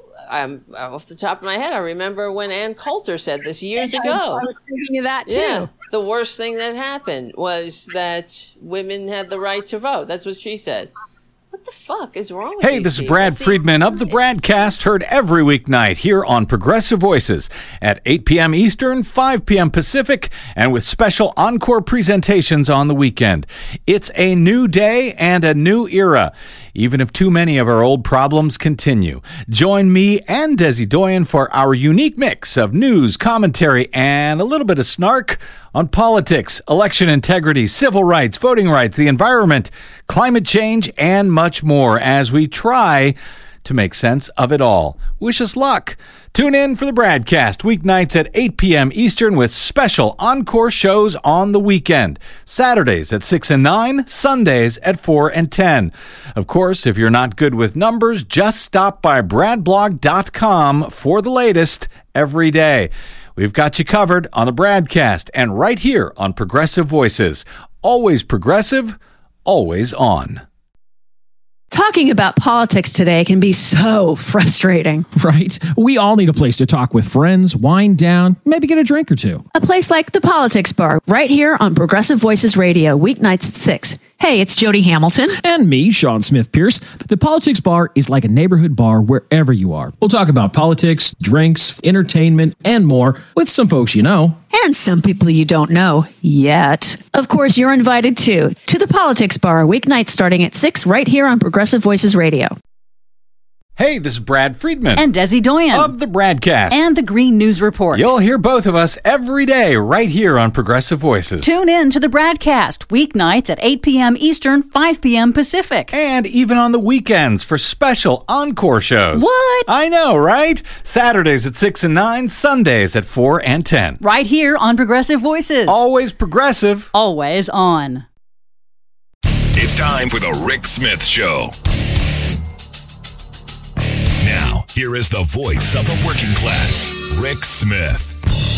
I'm off the top of my head, I remember when Ann Coulter said this years I ago. was, I was thinking of that too. Yeah, the worst thing that happened was that women had the right to vote. That's what she said. What the fuck is wrong with Hey, these this is people? Brad See, Friedman of the Bradcast, heard every weeknight here on Progressive Voices at eight p.m. Eastern, five p.m. Pacific, and with special encore presentations on the weekend. It's a new day and a new era, even if too many of our old problems continue. Join me and Desi Doyen for our unique mix of news, commentary, and a little bit of snark on politics, election integrity, civil rights, voting rights, the environment, climate change, and much more as we try to make sense of it all. Wish us luck. Tune in for the Bradcast weeknights at eight p.m. Eastern with special encore shows on the weekend. Saturdays at six and nine, Sundays at four and ten. Of course, if you're not good with numbers, just stop by brad blog dot com for the latest every day. We've got you covered on the Bradcast and right here on Progressive Voices. Always progressive, always on. Talking about politics today can be so frustrating. Right? We all need a place to talk with friends, wind down, maybe get a drink or two. A place like the Politics Bar, right here on Progressive Voices Radio, weeknights at six. Hey, it's Jody Hamilton. And me, Sean Smith Pierce. The Politics Bar is like a neighborhood bar wherever you are. We'll talk about politics, drinks, entertainment, and more with some folks you know. And some people you don't know yet. Of course, you're invited too to the Politics Bar, weeknights starting at six, right here on Progressive Voices Radio. Hey, this is Brad Friedman And Desi Doyen. of the Bradcast. And the Green News Report. You'll hear both of us every day right here on Progressive Voices. Tune in to the Bradcast, weeknights at eight p.m. Eastern, five p.m. Pacific. And even on the weekends for special encore shows. What? I know, right? Saturdays at six and nine, Sundays at four and ten. Right here on Progressive Voices. Always progressive. Always on. It's time for the Rick Smith Show. Now, here is the voice of the working class, Rick Smith.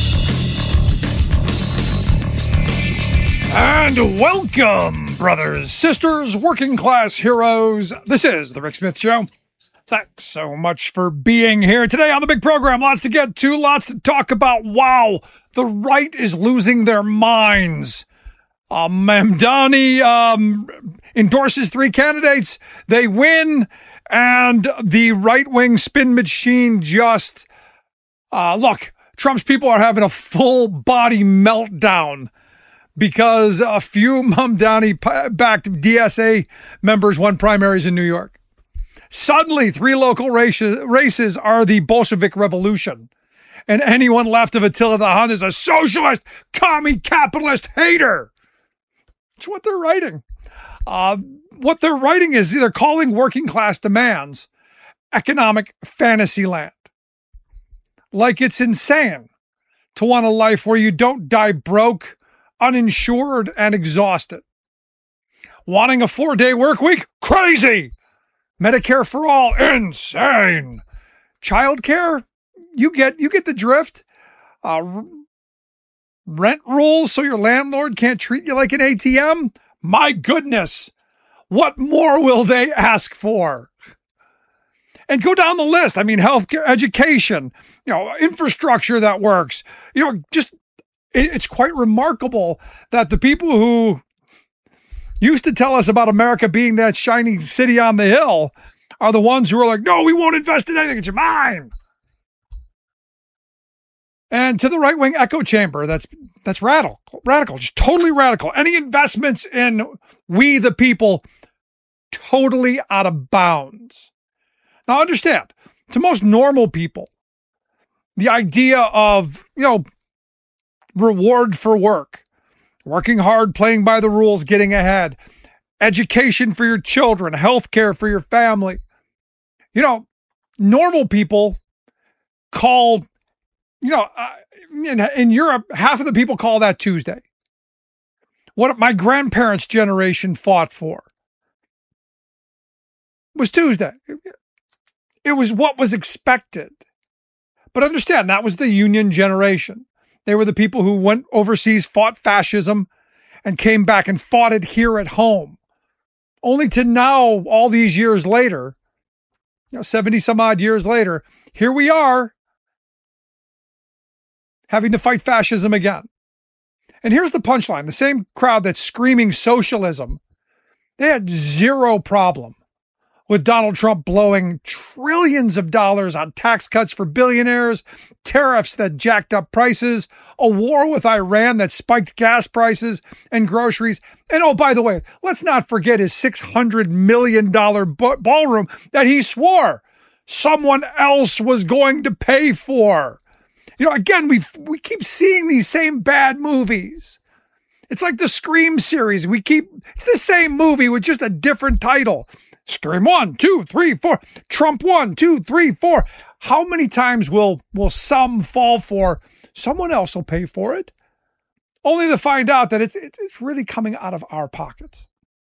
And welcome, brothers, sisters, working class heroes. This is the Rick Smith Show. Thanks so much for being here today on the big program. Lots to get to, lots to talk about. Wow, the right is losing their minds. Uh, Mamdani um, endorses three candidates. They win. And the right-wing spin machine just, uh, look, Trump's people are having a full-body meltdown because a few Mamdani-backed D S A members won primaries in New York. Suddenly, three local races, races are the Bolshevik Revolution. And anyone left of Attila the Hun is a socialist, commie, capitalist hater. It's what they're writing. Uh, what they're writing is they're calling working class demands economic fantasy land. Like it's insane to want a life where you don't die broke, uninsured, and exhausted. Wanting a four-day work week? Crazy! Medicare for all? Insane! Childcare? You get you get the drift. Uh, rent rules so your landlord can't treat you like an A T M? My goodness! What more will they ask for? And go down the list. I mean, healthcare, education, you know, infrastructure that works. You know, just, it, it's quite remarkable that the people who used to tell us about America being that shining city on the hill are the ones who are like, no, we won't invest in anything. It's mine. And to the right-wing echo chamber, that's that's radical, radical, just totally radical. Any investments in we the people, totally out of bounds. Now understand, to most normal people, the idea of, you know, reward for work, working hard, playing by the rules, getting ahead, education for your children, healthcare for your family. You know, normal people call, you know, uh, in, in Europe, half of the people call that Tuesday. What my grandparents' generation fought for was Tuesday. It was what was expected. But understand, that was the Union generation. They were the people who went overseas, fought fascism, and came back and fought it here at home. Only to now, all these years later, you know, seventy some odd years later, here we are having to fight fascism again. And here's the punchline. The same crowd that's screaming socialism, they had zero problem with Donald Trump blowing trillions of dollars on tax cuts for billionaires, tariffs that jacked up prices, a war with Iran that spiked gas prices and groceries. And oh, by the way, let's not forget his six hundred million dollars ballroom that he swore someone else was going to pay for. You know, again, we we keep seeing these same bad movies. It's like the Scream series. We keep, it's the same movie with just a different title. Scream one, two, three, four. Trump one, two, three, four. How many times will will some fall for someone else will pay for it? Only to find out that it's it's, it's really coming out of our pockets.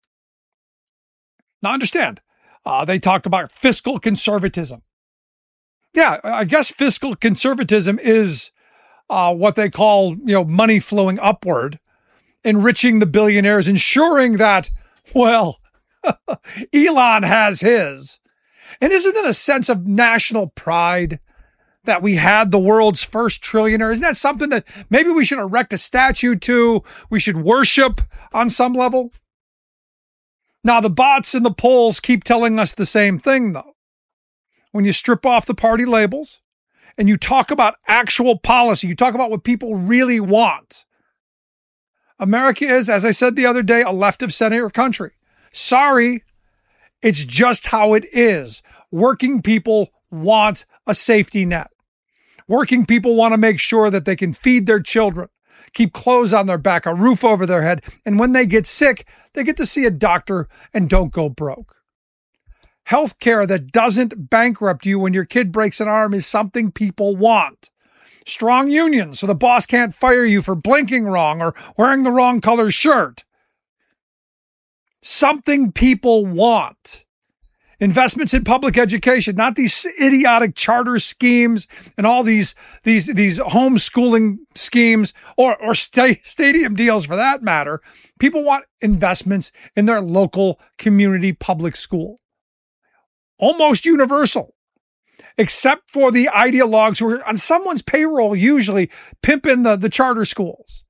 Now understand, uh, they talk about fiscal conservatism. Yeah, I guess fiscal conservatism is uh, what they call, you know, money flowing upward, enriching the billionaires, ensuring that, well, Elon has his. And isn't it a sense of national pride that we had the world's first trillionaire? Isn't that something that maybe we should erect a statue to, we should worship on some level? Now, the bots and the polls keep telling us the same thing, though. When you strip off the party labels and you talk about actual policy, you talk about what people really want. America is, as I said the other day, a left of center country. Sorry, it's just how it is. Working people want a safety net. Working people want to make sure that they can feed their children, keep clothes on their back, a roof over their head, and when they get sick, they get to see a doctor and don't go broke. Healthcare that doesn't bankrupt you when your kid breaks an arm is something people want. Strong unions so the boss can't fire you for blinking wrong or wearing the wrong color shirt. Something people want. Investments in public education, not these idiotic charter schemes and all these these these homeschooling schemes or or sta- stadium deals for that matter. People want investments in their local community public school. Almost universal, except for the ideologues who are on someone's payroll, usually pimping the, the charter schools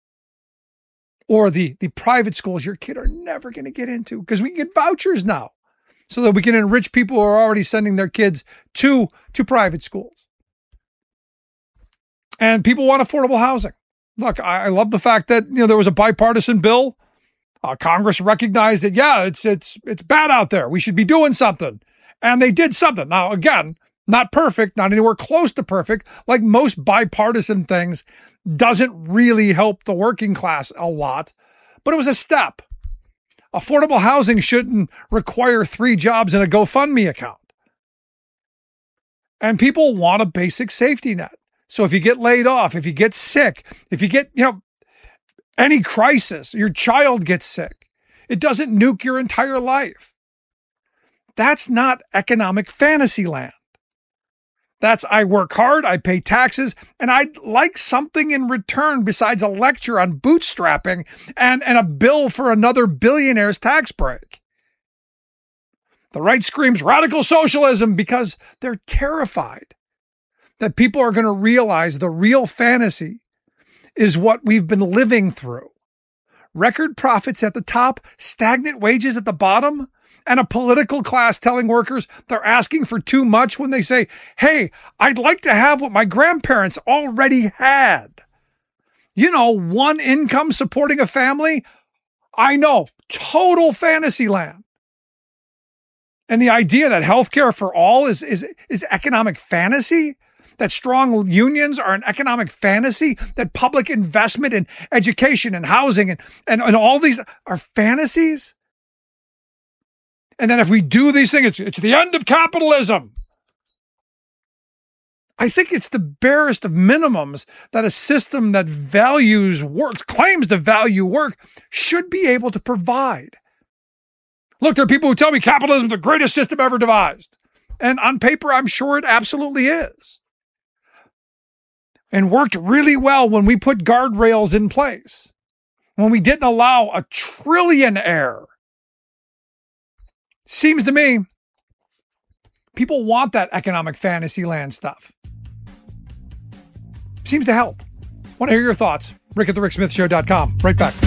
or the, the private schools your kid are never going to get into because we can get vouchers now so that we can enrich people who are already sending their kids to, to private schools. And people want affordable housing. Look, I, I love the fact that, you know, there was a bipartisan bill. Uh, Congress recognized that, yeah, it's it's it's bad out there. We should be doing something. And they did something. Now, again, not perfect, not anywhere close to perfect. Like most bipartisan things, doesn't really help the working class a lot. but it was a step. Affordable housing shouldn't require three jobs and a GoFundMe account. And people want a basic safety net. So if you get laid off, if you get sick, if you get, you know, any crisis, your child gets sick, it doesn't nuke your entire life. That's not economic fantasy land. That's I work hard, I pay taxes, and I'd like something in return besides a lecture on bootstrapping and, and a bill for another billionaire's tax break. The right screams radical socialism because they're terrified that people are going to realize the real fantasy is what we've been living through. Record profits at the top, stagnant wages at the bottom, and a political class telling workers they're asking for too much when they say, hey, I'd like to have what my grandparents already had. You know, one income supporting a family? I know, total fantasy land. And the idea that healthcare for all is, is, is economic fantasy? That strong unions are an economic fantasy? That public investment in education and housing and, and, and all these are fantasies? And then if we do these things, it's, it's the end of capitalism. I think it's the barest of minimums that a system that values work, claims to value work, should be able to provide. Look, there are people who tell me capitalism is the greatest system ever devised. And on paper, I'm sure it absolutely is. And worked really well when we put guardrails in place. When we didn't allow a trillionaire. Seems to me, people want that economic fantasy land stuff. Seems to help. Want to hear your thoughts? Rick at the Rick Smith Show dot com. Right back.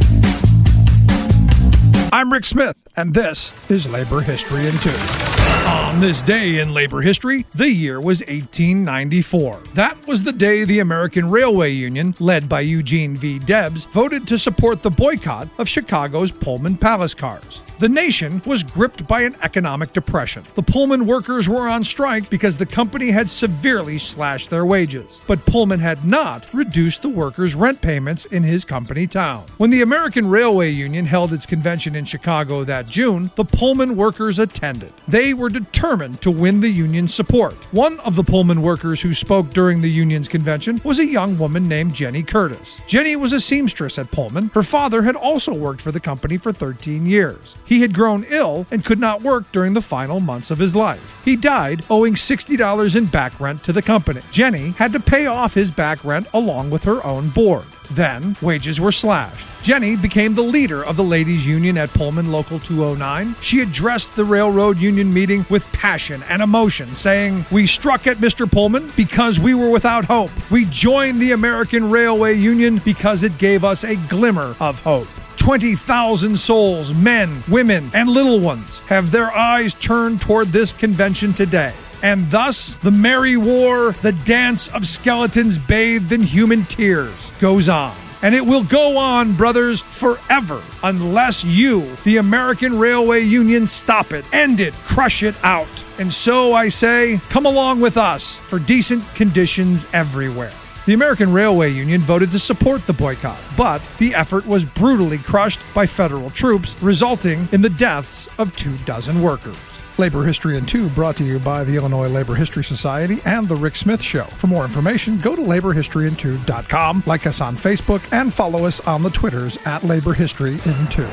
I'm Rick Smith, and this is Labor History in Two. On this day in labor history, the year was eighteen ninety-four. That was the day the American Railway Union, led by Eugene V. Debs, voted to support the boycott of Chicago's Pullman Palace cars. The nation was gripped by an economic depression. The Pullman workers were on strike because the company had severely slashed their wages. But Pullman had not reduced the workers' rent payments in his company town. When the American Railway Union held its convention in Chicago that June, the Pullman workers attended. They were determined to win the union's support. One of the Pullman workers who spoke during the union's convention was a young woman named Jenny Curtis. Jenny was a seamstress at Pullman. Her father had also worked for the company for thirteen years. He had grown ill and could not work during the final months of his life. He died owing sixty dollars in back rent to the company. Jenny had to pay off his back rent along with her own board. Then, wages were slashed. Jenny became the leader of the ladies' union at Pullman Local two oh nine. She addressed the railroad union meeting with passion and emotion, saying, "We struck at Mister Pullman because we were without hope. We joined the American Railway Union because it gave us a glimmer of hope." twenty thousand souls, men, women, and little ones, have their eyes turned toward this convention today. And thus, the merry war, the dance of skeletons bathed in human tears, goes on. And it will go on, brothers, forever, unless you, the American Railway Union, stop it, end it, crush it out. And so I say, come along with us for decent conditions everywhere. The American Railway Union voted to support the boycott, but the effort was brutally crushed by federal troops, resulting in the deaths of two dozen workers. Labor History in Two brought to you by the Illinois Labor History Society and The Rick Smith Show. For more information, go to labor history in two dot com, like us on Facebook, and follow us on the Twitters at Labor History in Two.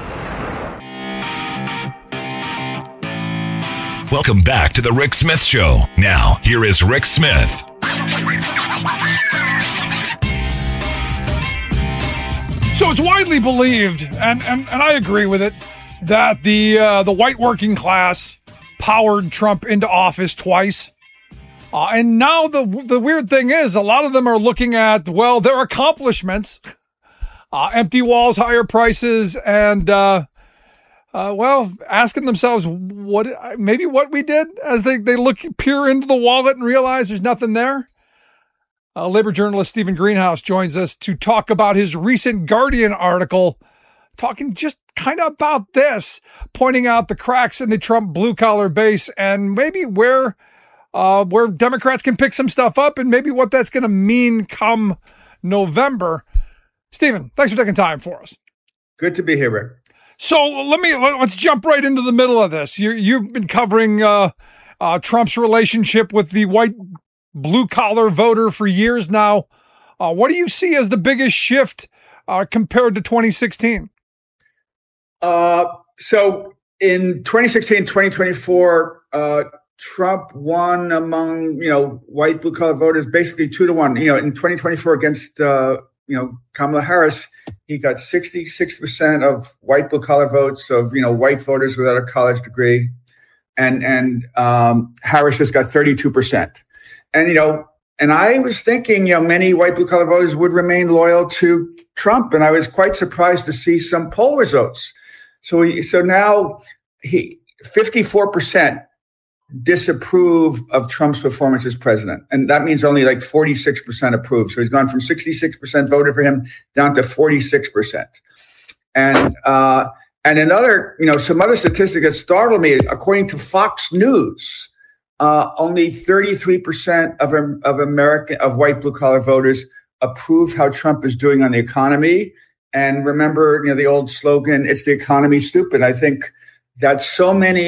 Welcome back to The Rick Smith Show. Now, here is Rick Smith. So it's widely believed, and, and, and I agree with it, that the uh, the white working class powered Trump into office twice. Uh, and now the the weird thing is, a lot of them are looking at, well, their accomplishments, uh, empty walls, higher prices, and, uh, uh, well, asking themselves what maybe what we did as they, they look, peer into the wallet and realize there's nothing there. Uh, labor journalist Stephen Greenhouse joins us to talk about his recent Guardian article, talking just kind of about this, pointing out the cracks in the Trump blue-collar base and maybe where uh, where Democrats can pick some stuff up and maybe what that's going to mean come November. Stephen, thanks for taking time for us. Good to be here, Rick. So let me let, let's jump right into the middle of this. You, you've been covering uh, uh, Trump's relationship with the white blue collar voter for years now. Uh, what do you see as the biggest shift uh, compared to twenty sixteen? Uh, so in twenty sixteen, twenty twenty-four, uh, Trump won among, you know, white blue collar voters, basically two to one. You know, in twenty twenty-four against, uh, you know, Kamala Harris, he got sixty-six percent of white blue collar votes of, you know, white voters without a college degree. And, and, um, Harris just got thirty-two percent. And, you know, and I was thinking, you know, many white blue collar voters would remain loyal to Trump. And I was quite surprised to see some poll results. So, he, so now he, fifty-four percent disapprove of Trump's performance as president. And that means only like forty-six percent approve. So he's gone from sixty-six percent voted for him down to forty-six percent. And, uh, and another, you know, some other statistic that startled me, according to Fox News, uh, only thirty-three percent of, of American, of white blue collar voters approve how Trump is doing on the economy. And remember, you know, the old slogan, it's the economy, stupid. I think that so many